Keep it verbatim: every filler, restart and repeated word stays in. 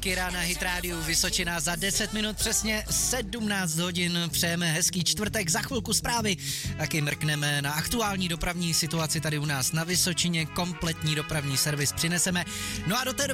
Kira na Hit Radio Vysočina za deset minut přesně sedmnáct hodin. Přejeme hezký čtvrtek, za chvilku zprávy. Taky mrkneme na aktuální dopravní situaci tady u nás na Vysočině. Kompletní dopravní servis přineseme. No a do té doby